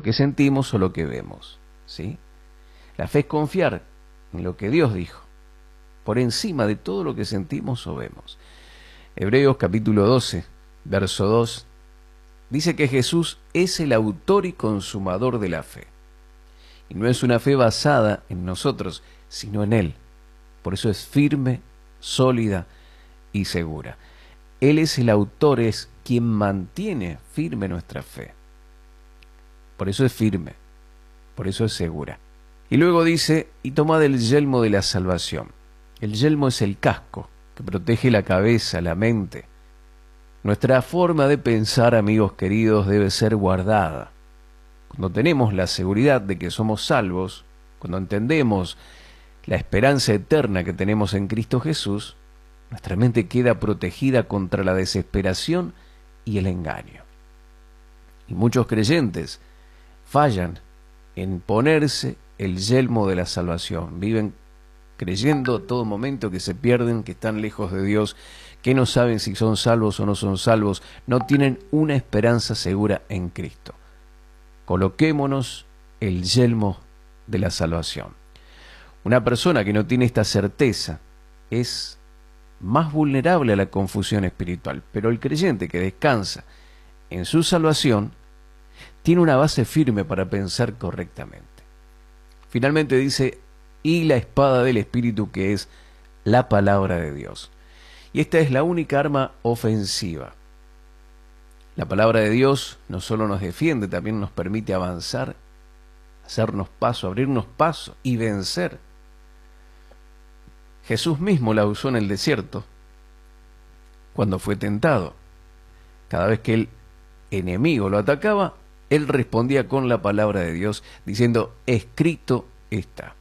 que sentimos o lo que vemos, ¿sí? La fe es confiar en lo que Dios dijo, por encima de todo lo que sentimos o vemos. Hebreos capítulo 12, verso 2, dice que Jesús es el autor y consumador de la fe. Y no es una fe basada en nosotros, sino en Él. Por eso es firme, sólida y segura. Él es el autor, es quien mantiene firme nuestra fe. Por eso es firme, por eso es segura. Y luego dice, y tomad el yelmo de la salvación. El yelmo es el casco que protege la cabeza, la mente. Nuestra forma de pensar, amigos queridos, debe ser guardada. Cuando tenemos la seguridad de que somos salvos, cuando entendemos la esperanza eterna que tenemos en Cristo Jesús, nuestra mente queda protegida contra la desesperación y el engaño. Y muchos creyentes fallan en ponerse el yelmo de la salvación. Viven creyendo a todo momento que se pierden, que están lejos de Dios, que no saben si son salvos o no son salvos, no tienen una esperanza segura en Cristo. Coloquémonos el yelmo de la salvación. Una persona que no tiene esta certeza es más vulnerable a la confusión espiritual, pero el creyente que descansa en su salvación tiene una base firme para pensar correctamente. Finalmente dice, y la espada del Espíritu, que es la palabra de Dios. Y esta es la única arma ofensiva. La palabra de Dios no solo nos defiende, también nos permite avanzar, hacernos paso, abrirnos paso y vencer. Jesús mismo la usó en el desierto cuando fue tentado. Cada vez que el enemigo lo atacaba, él respondía con la palabra de Dios, diciendo, escrito está.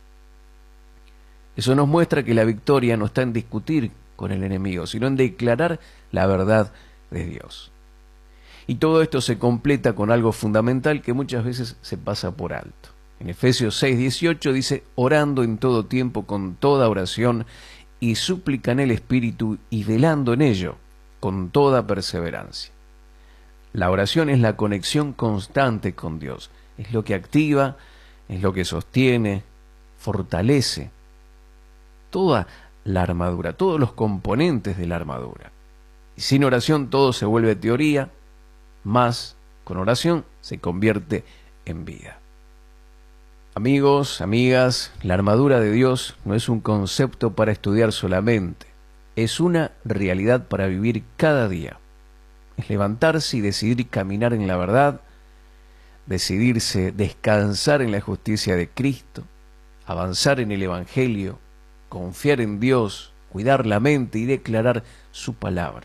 Eso nos muestra que la victoria no está en discutir con el enemigo, sino en declarar la verdad de Dios. Y todo esto se completa con algo fundamental que muchas veces se pasa por alto. En Efesios 6:18 dice, orando en todo tiempo con toda oración y súplica en el Espíritu y velando en ello con toda perseverancia. La oración es la conexión constante con Dios. Es lo que activa, es lo que sostiene, fortalece toda la armadura, todos los componentes de la armadura. Y sin oración todo se vuelve teoría, más con oración se convierte en vida. Amigos, amigas, la armadura de Dios no es un concepto para estudiar solamente, es una realidad para vivir cada día. Es levantarse y decidir caminar en la verdad, decidirse descansar en la justicia de Cristo, avanzar en el Evangelio, confiar en Dios, cuidar la mente y declarar su palabra.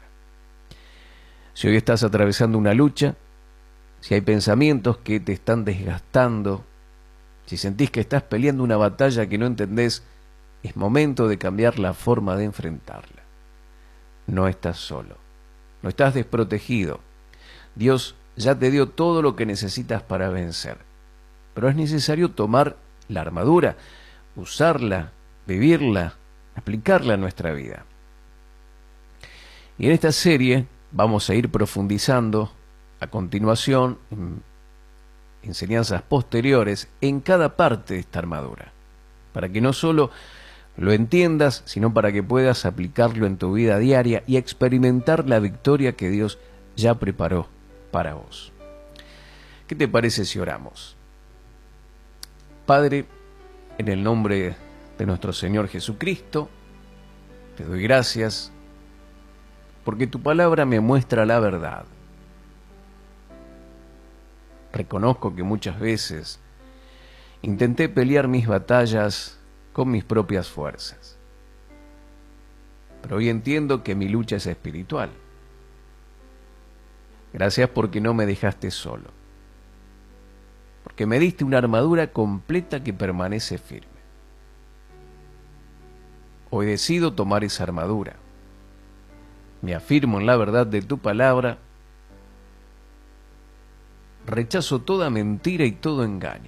Si hoy estás atravesando una lucha, si hay pensamientos que te están desgastando, si sentís que estás peleando una batalla que no entendés, es momento de cambiar la forma de enfrentarla. No estás solo, no estás desprotegido. Dios ya te dio todo lo que necesitas para vencer. Pero es necesario tomar la armadura, usarla, vivirla, aplicarla a nuestra vida. Y en esta serie vamos a ir profundizando a continuación en enseñanzas posteriores en cada parte de esta armadura, para que no solo lo entiendas, sino para que puedas aplicarlo en tu vida diaria y experimentar la victoria que Dios ya preparó para vos. ¿Qué te parece si oramos? Padre, en el nombre de nuestro Señor Jesucristo, te doy gracias porque tu palabra me muestra la verdad. Reconozco que muchas veces intenté pelear mis batallas con mis propias fuerzas, pero hoy entiendo que mi lucha es espiritual. Gracias porque no me dejaste solo, porque me diste una armadura completa que permanece firme. Hoy decido tomar esa armadura. Me afirmo en la verdad de tu palabra. Rechazo toda mentira y todo engaño.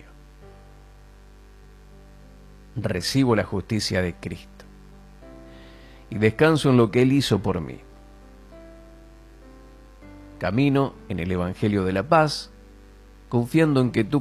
Recibo la justicia de Cristo y descanso en lo que Él hizo por mí. Camino en el Evangelio de la paz, confiando en que tú